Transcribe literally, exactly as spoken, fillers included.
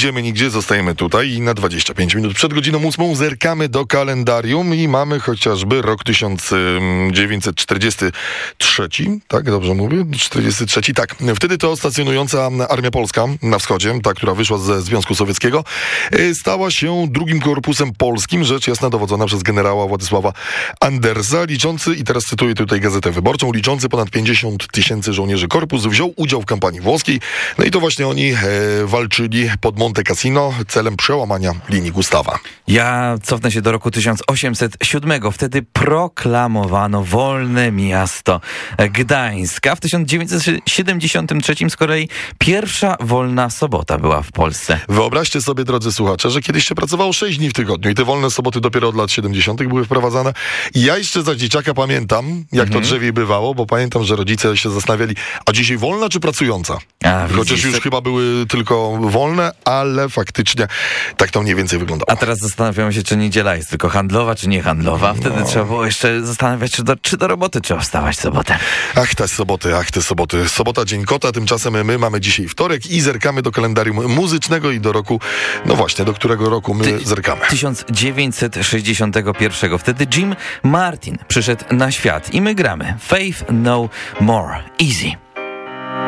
idziemy nigdzie, zostajemy tutaj i na dwadzieścia pięć minut przed godziną ósmą zerkamy do kalendarium i mamy chociażby rok tysiąc dziewięćset czterdziesty trzeci, tak dobrze mówię? czterdziesty trzeci, tak. Wtedy to stacjonująca Armia Polska na wschodzie, ta, która wyszła ze Związku Sowieckiego, stała się drugim korpusem polskim, rzecz jasna dowodzona przez generała Władysława Andersa, liczący, i teraz cytuję tutaj Gazetę Wyborczą, liczący ponad pięćdziesiąt tysięcy żołnierzy korpus wziął udział w kampanii włoskiej. No i to właśnie oni e, walczyli pod Monte Cassino celem przełamania linii Gustawa. Ja cofnę się do roku tysiąc osiemset siódmego. Wtedy proklamowano wolne miasto Gdańsk. A w tysiąc dziewięćset siedemdziesiątym trzecim z kolei pierwsza wolna sobota była w Polsce. Wyobraźcie sobie, drodzy słuchacze, że kiedyś się pracowało sześć dni w tygodniu i te wolne soboty dopiero od lat siedemdziesiątych były wprowadzane. I ja jeszcze za dzieciaka pamiętam, jak mhm. to drzewiej bywało, bo pamiętam, że rodzice się zastanawiali, a dzisiaj wolna czy pracująca? A, Chociaż widzisz, już chyba były tylko wolne, ale faktycznie tak to mniej więcej wyglądało. A teraz zastanawiamy się, czy niedziela jest tylko handlowa, czy nie handlowa. Wtedy no. trzeba było jeszcze zastanawiać, czy do, czy do roboty trzeba wstawać w sobotę. Ach, te soboty, ach, te soboty. Sobota, dzień kota, tymczasem my mamy dzisiaj wtorek i zerkamy do kalendarium muzycznego i do roku, no właśnie, do którego roku my Ty, zerkamy. tysiąc dziewięćset sześćdziesiątego pierwszego. Wtedy Jim Martin przyszedł na świat i my gramy Faith No More Easy.